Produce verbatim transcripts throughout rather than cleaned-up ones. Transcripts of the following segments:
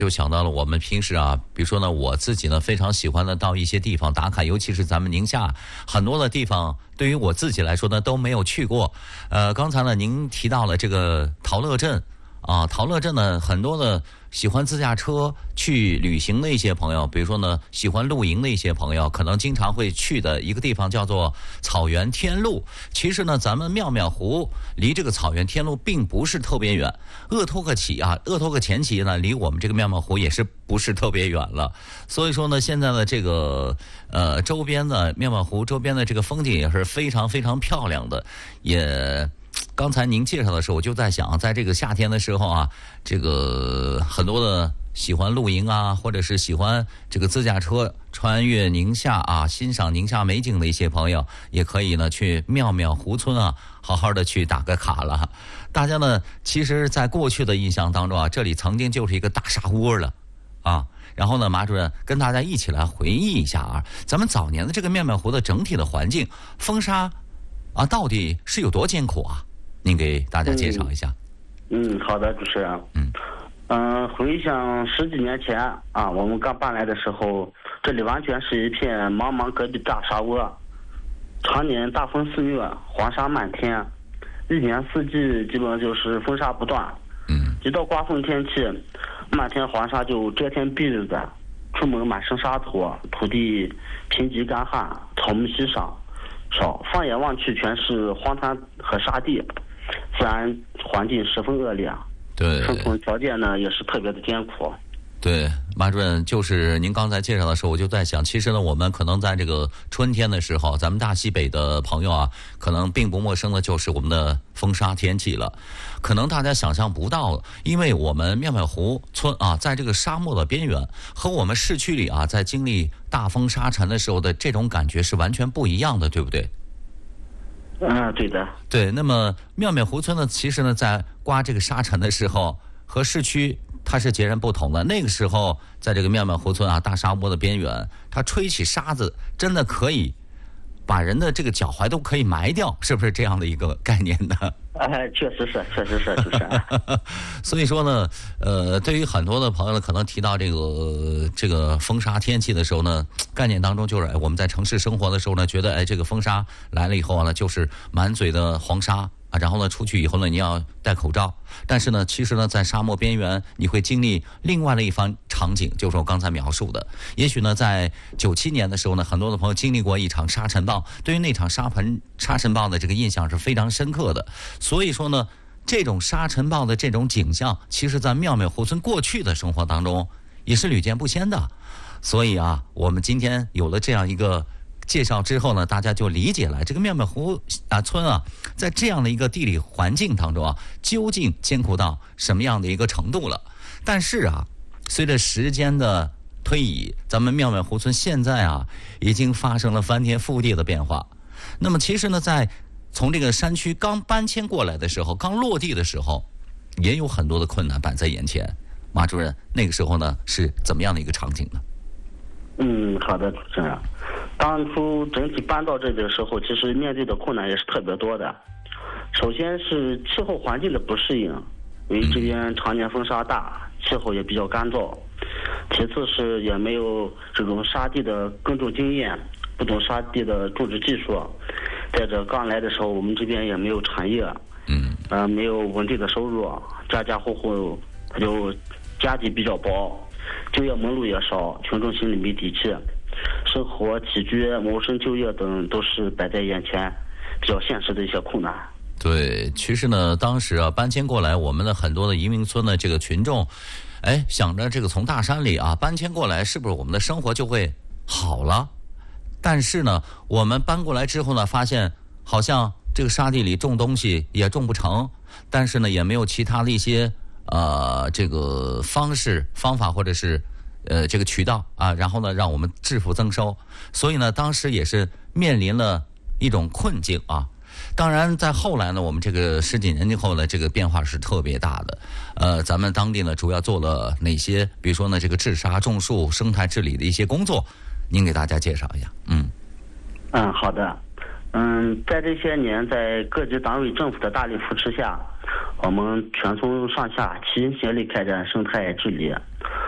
就想到了我们平时啊，比如说呢，我自己呢非常喜欢的到一些地方打卡，尤其是咱们宁夏很多的地方，对于我自己来说呢都没有去过。呃，刚才呢您提到了这个陶乐镇啊，陶乐镇呢很多的喜欢自驾车去旅行的一些朋友，比如说呢喜欢露营的一些朋友，可能经常会去的一个地方叫做草原天路。其实呢，咱们妙妙湖离这个草原天路并不是特别远，鄂托克旗啊，鄂托克前旗呢离我们这个妙妙湖也是不是特别远了。所以说呢，现在的这个呃周边的妙妙湖周边的这个风景也是非常非常漂亮的，也。刚才您介绍的时候，我就在想，在这个夏天的时候啊，这个很多的喜欢露营啊，或者是喜欢这个自驾车穿越宁夏啊，欣赏宁夏美景的一些朋友，也可以呢去妙妙湖村啊，好好的去打个卡了。大家呢，其实在过去的印象当中啊，这里曾经就是一个大沙窝了啊。然后呢，马主任跟大家一起来回忆一下啊，咱们早年的这个妙妙湖的整体的环境，风沙啊，到底是有多艰苦啊？您给大家介绍一下。 嗯，嗯好的，主持人。嗯，嗯、呃，回想十几年前啊，我们刚搬来的时候，这里完全是一片茫茫戈壁大沙窝，常年大风肆虐，黄沙漫天，一年四季基本上就是风沙不断。 嗯， 一到刮风天气，漫天黄沙就遮天蔽日的，出门满身沙土，土地贫瘠干旱，草木稀少，少，放眼望去全是荒滩和沙地。自然环境十分恶劣， 对， 生存条件呢也是特别的艰苦。 对，马主任，就是您刚才介绍的时候，我就在想，其实呢，我们可能在这个春天的时候，咱们大西北的朋友啊，可能并不陌生的就是我们的风沙天气了。可能大家想象不到，因为我们妙妙湖村啊，在这个沙漠的边缘，和我们市区里啊，在经历大风沙尘的时候的这种感觉是完全不一样的，对不对？ 嗯，对的。 对，那么妙妙湖村呢，其实呢，在刮这个沙尘的时候，和市区它是截然不同的。那个时候，在这个妙妙湖村啊，大沙漠的边缘，它吹起沙子，真的可以把人的这个脚踝都可以埋掉，是不是这样的一个概念呢？ 哎，确实是，确实是，就是。 所以说呢，呃，对于很多的朋友呢，可能提到这个这个风沙天气的时候呢，概念当中就是，哎，我们在城市生活的时候呢，觉得哎，这个风沙来了以后呢，就是满嘴的黄沙啊，然后呢，出去以后呢，你要戴口罩。但是呢，其实呢，在沙漠边缘，你会经历另外的一番场景，就是我刚才描述的。也许呢，在九七年的时候呢，很多的朋友经历过一场沙尘暴，对于那场沙尘沙尘暴的这个印象是非常深刻的。所以说呢，这种沙尘暴的这种景象，其实在妙妙湖村过去的生活当中也是屡见不鲜的。所以啊，我们今天有了这样一个介绍之后呢，大家就理解了这个妙妙湖啊村啊，在这样的一个地理环境当中啊，究竟艰苦到什么样的一个程度了。但是啊，随着时间的推移，咱们妙妙湖村现在啊，已经发生了翻天覆地的变化。那么其实呢，在从这个山区刚搬迁过来的时候，刚落地的时候，也有很多的困难摆在眼前。马主任，那个时候呢是怎么样的一个场景呢？ 嗯，好的，主持人。当初整体搬到这里的时候，其实面对的困难也是特别多的。首先是气候环境的不适应，因为这边常年风沙大，气候也比较干燥。其次是也没有这种沙地的耕种经验，不懂沙地的种植技术。再者，刚来的时候，我们这边也没有产业，嗯，呃，没有稳定的收入，家家户户他就家底比较薄，就业门路也少，群众心里没底气，生活起居、谋生、就业等都是摆在眼前，比较现实的一些困难。 对，其实呢，当时啊搬迁过来，我们的很多的移民村的这个群众，哎，想着这个从大山里啊搬迁过来，是不是我们的生活就会好了？但是呢，我们搬过来之后呢，发现好像这个沙地里种东西也种不成，但是呢，也没有其他的一些呃这个方式方法或者是呃这个渠道啊，然后呢，让我们致富增收。所以呢，当时也是面临了一种困境啊。当然，在后来呢，我们这个十几年之后呢，这个变化是特别大的。呃，咱们当地呢，主要做了哪些？比如说呢，这个治沙、种树、生态治理的一些工作，您给大家介绍一下。嗯， 嗯，好的。嗯，在这些年，在各级党委政府的大力扶持下，我们全村上下齐心协力开展生态治理。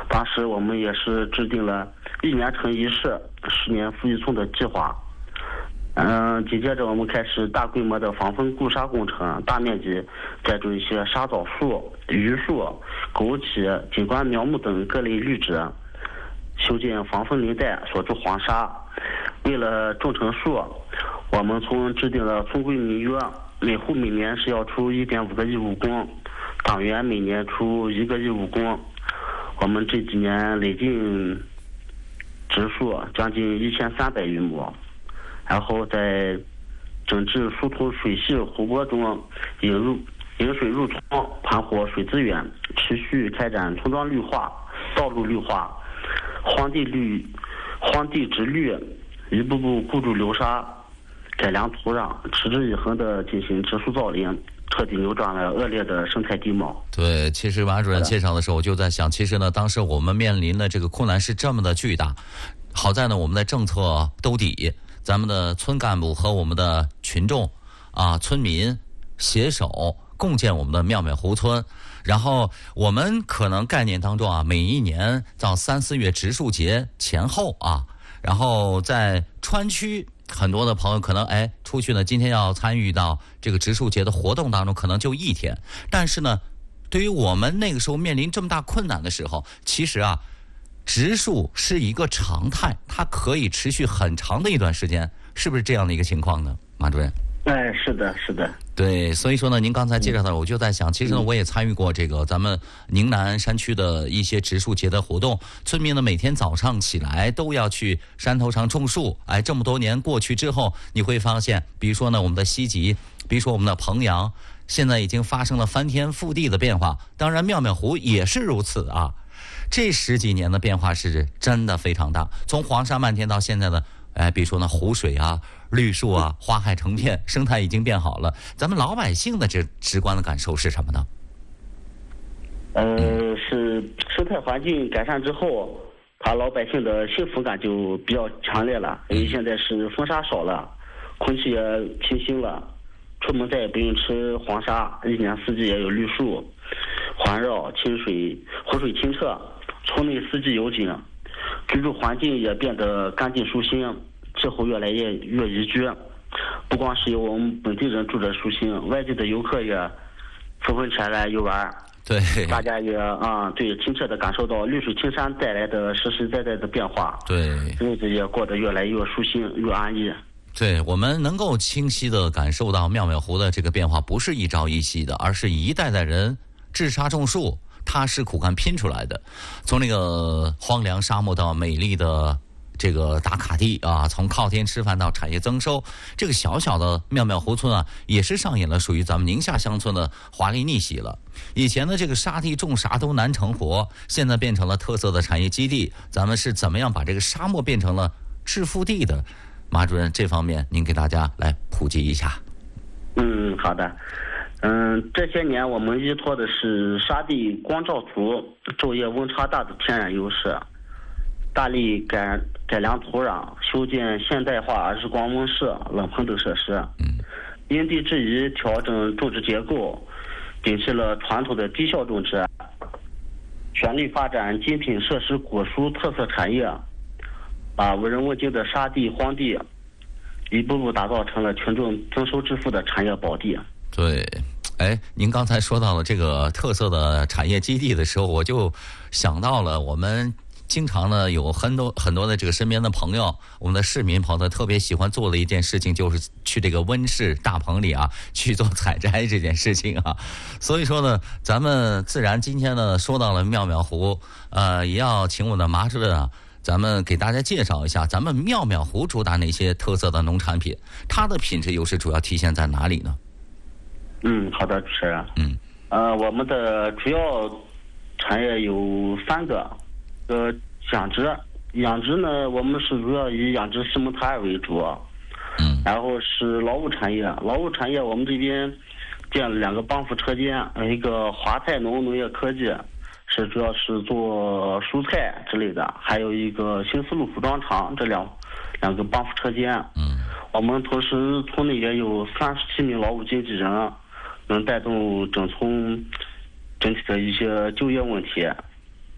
当时我们也是制定了一年成一市、十年复一村的计划。嗯，紧接着我们开始大规模的防风固沙工程，大面积栽种一些沙枣树、榆树、枸杞、景观苗木等各类绿植，修建防风林带，锁住黄沙。为了种成树，我们村制定了村规民约，每户每年是要出一点五个义务工，党员每年出一个义务工。我们这几年累进植树将近一千三百余亩。然后在整治疏通水系湖泊中引入引水入村，盘活水资源，持续开展村庄绿化、道路绿化、荒地绿、荒地植绿，一步步固住流沙，改良土壤，持之以恒地进行植树造林，彻底扭转了恶劣的生态地貌。 对，其实马主任介绍的时候，我就在想，其实呢，当时我们面临的这个困难是这么的巨大，好在呢，我们的政策兜底。咱们的村干部和我们的群众啊，村民携手共建我们的妙妙湖村。然后我们可能概念当中啊，每一年到三四月植树节前后啊，然后在川区很多的朋友可能哎出去呢，今天要参与到这个植树节的活动当中，可能就一天。但是呢，对于我们那个时候面临这么大困难的时候，其实啊。植树是一个常态，它可以持续很长的一段时间，是不是这样的一个情况呢，马主任？ 哎，是的，是的。 对，所以说呢，您刚才介绍的，我就在想，其实呢，我也参与过这个咱们宁南山区的一些植树节的活动。村民呢，每天早上起来都要去山头上种树。哎，这么多年过去之后，你会发现，比如说呢，我们的西集，比如说我们的彭阳，现在已经发生了翻天覆地的变化。当然，妙妙湖也是如此啊。这十几年的变化是真的非常大，从黄沙漫天到现在的，哎，比如说呢，湖水啊、绿树啊、花海成片，生态已经变好了。咱们老百姓的这直观的感受是什么呢？ 呃，是生态环境改善之后，他老百姓的幸福感就比较强烈了，因为现在是风沙少了，空气也清新了，出门再也不用吃黄沙，一年四季也有绿树环绕，清水湖水清澈，村内四季有景，居住环境也变得干净舒心，气候越来越越宜居。不光是有我们本地人住着舒心，外地的游客也纷纷前来游玩。 对， 大家也啊、嗯，对，亲切地感受到绿水青山带来的实实在在的变化。 对， 日子也过得越来越舒心，越安逸。 对，我们能够清晰地感受到妙妙湖的这个变化，不是一朝一夕的，而是一代代人治沙种树、踏实苦干拼出来的。从那个荒凉沙漠到美丽的这个打卡地啊，从靠天吃饭到产业增收，这个小小的妙妙湖村啊，也是上演了属于咱们宁夏乡村的华丽逆袭了。以前的这个沙地种啥都难成活，现在变成了特色的产业基地。咱们是怎么样把这个沙漠变成了致富地的？马主任，这方面您给大家来普及一下。 嗯，好的。嗯，这些年我们依托的是沙地光照图昼夜温差大的天然优势，大力改改良土壤，修建现代化日光温室、冷盆等设施，因地制宜调整种植结构，摒弃了传统的低效种植，全力发展精品设施果蔬特色产业，把无人问津的沙地荒地一步步打造成了群众增收致富的产业宝地。 对，哎，您刚才说到了这个特色的产业基地的时候，我就想到了我们经常呢有很多很多的这个身边的朋友，我们的市民朋友特别喜欢做的一件事情，就是去这个温室大棚里啊去做采摘这件事情啊。所以说呢，咱们自然今天呢说到了妙妙湖，呃，也要请我的马主任啊，咱们给大家介绍一下咱们妙妙湖主打哪些特色的农产品，它的品质优势主要体现在哪里呢？ 嗯，好的，主持人。嗯，呃，我们的主要产业有三个，呃，养殖，养殖呢，我们是主要以养殖西蒙塔尔为主，嗯，然后是劳务产业，劳务产业我们这边建了两个帮扶车间，一个华菜农农业科技，是主要是做蔬菜之类的，还有一个新丝路服装厂，这两两个帮扶车间，嗯，我们同时村内也有三十七名劳务经纪人。能带动整村整体的一些就业问题。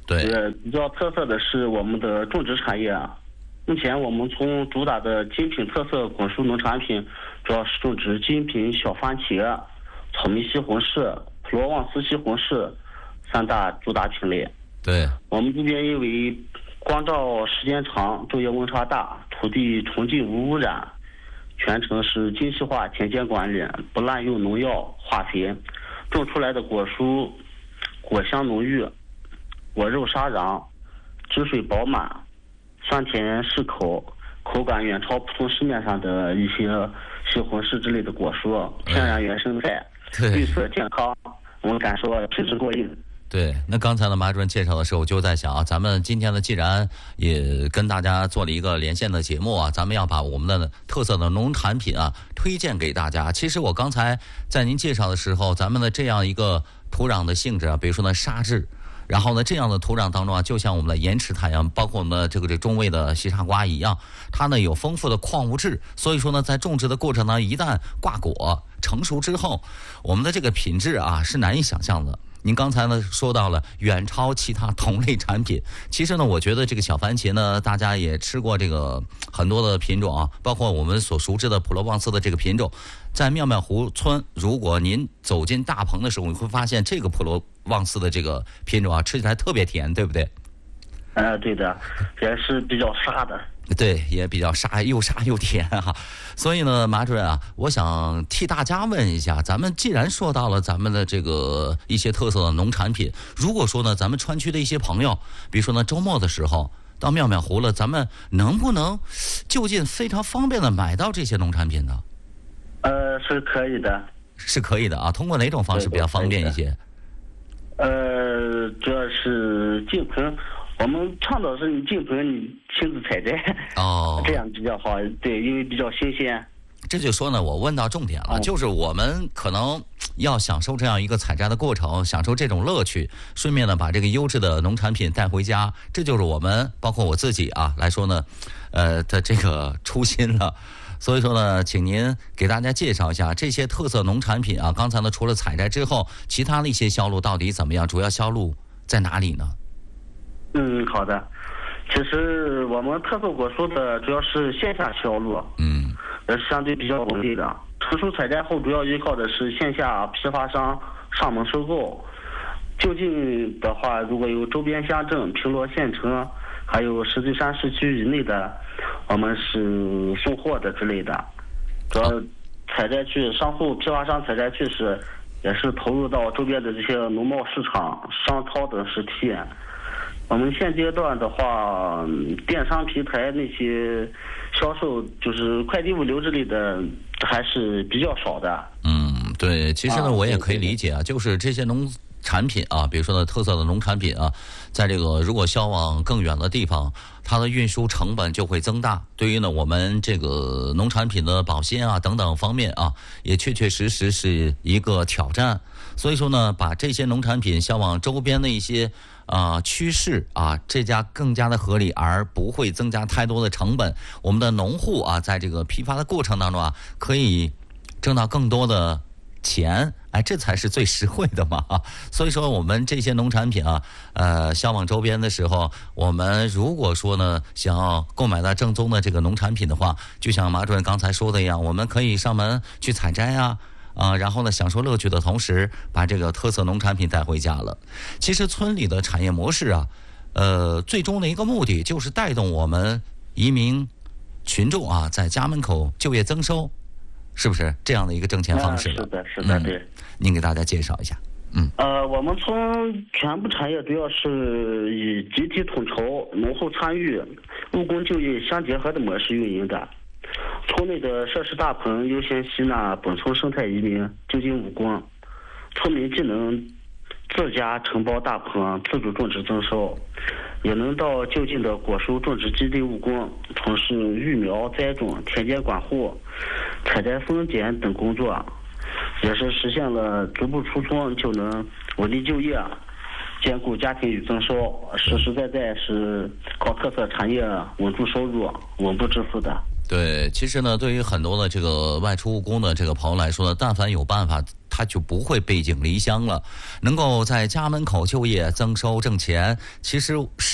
对， 呃，比较特色的是我们的种植产业。目前我们从主打的精品特色果蔬农产品，主要是种植精品小番茄、草莓西红柿、普罗旺斯西红柿三大主打品类。 对， 我们这边因为光照时间长，昼夜温差大，土地纯净无污染，全程是精细化田间管理，不滥用农药化肥，种出来的果蔬果香浓郁，果肉沙瓤，汁水饱满，酸甜适口，口感远超普通市面上的一些西红柿之类的果蔬，天然原生态，绿色健康，我们感受到品质过硬。 对，那刚才呢，马主任介绍的时候，我就在想啊，咱们今天呢，既然也跟大家做了一个连线的节目啊，咱们要把我们的特色的农产品啊推荐给大家。其实我刚才在您介绍的时候，咱们的这样一个土壤的性质啊，比如说呢沙质，然后呢这样的土壤当中啊，就像我们的盐池滩样，包括我们的这个这中卫的西沙瓜一样，它呢有丰富的矿物质，所以说呢，在种植的过程呢，一旦挂果成熟之后，我们的这个品质啊是难以想象的。您刚才呢说到了远超其他同类产品，其实呢，我觉得这个小番茄呢，大家也吃过这个很多的品种啊，包括我们所熟知的普罗旺斯的这个品种，在妙妙湖村，如果您走进大棚的时候，你会发现这个普罗旺斯的这个品种啊，吃起来特别甜，对不对？ 呃，对的，也是比较沙的。 对，也比较沙，又沙又甜哈、啊。所以呢，马主任啊，我想替大家问一下，咱们既然说到了咱们的这个一些特色的农产品，如果说呢，咱们川区的一些朋友，比如说呢，周末的时候到妙妙湖了，咱们能不能就近非常方便的买到这些农产品呢？ 呃，是可以的。 是可以的啊，通过哪种方式比较方便一些？ 呃，主要是进棚。我们倡导是你进棚你亲自采摘， 哦， 这样比较好，对，因为比较新鲜。 这就说呢，我问到重点了，就是我们可能要享受这样一个采摘的过程，享受这种乐趣，顺便呢把这个优质的农产品带回家，这就是我们包括我自己啊来说呢，呃的这个初心了。所以说呢，请您给大家介绍一下这些特色农产品啊。刚才呢，除了采摘之后，其他的一些销路到底怎么样？主要销路在哪里呢？ 嗯，好的。其实我们特色果蔬的主要是线下销路， 嗯， 也是相对比较稳定的。成熟采摘后，主要依靠的是线下批发商上门收购。就近的话，如果有周边乡镇、平罗县城，还有石嘴山市区以内的，我们是送货的之类的。主要采摘区、商户、批发商采摘区是也是投入到周边的这些农贸市场、商超等实体。我们现阶段的话，电商平台那些销售就是快递物流之类的还是比较少的。 嗯，对，其实呢，我也可以理解啊，就是这些农产品啊，比如说呢特色的农产品啊，在这个如果销往更远的地方，它的运输成本就会增大，对于呢我们这个农产品的保鲜啊等等方面啊，也确确实实是一个挑战。所以说呢，把这些农产品销往周边的一些啊、呃、趋势啊，这家更加的合理，而不会增加太多的成本。我们的农户啊，在这个批发的过程当中啊，可以挣到更多的钱，哎，这才是最实惠的嘛。所以说，我们这些农产品啊，呃，销往周边的时候，我们如果说呢，想要购买到正宗的这个农产品的话，就像马主任刚才说的一样，我们可以上门去采摘啊。啊、呃，然后呢，享受乐趣的同时，把这个特色农产品带回家了。其实村里的产业模式啊，呃，最终的一个目的就是带动我们移民群众啊，在家门口就业增收，是不是这样的一个挣钱方式？ 是的，是的，对、嗯。 您给大家介绍一下。嗯。 呃，我们村全部产业主要是以集体统筹、农户参与、务工就业相结合的模式运营的。村内的设施大棚优先吸纳本村生态移民就近务工，村民既能自家承包大棚自主种植增收，也能到就近的果蔬种植基地务工，从事育苗栽种、田间管护、采摘分拣等工作，也是实现了逐步出村就能稳定就业，兼顾家庭与增收，实实在在是靠特色产业稳住收入、稳步致富的。 对，其实呢，对于很多的这个外出务工的这个朋友来说呢，但凡有办法他就不会背井离乡了，能够在家门口就业，增收挣钱，其实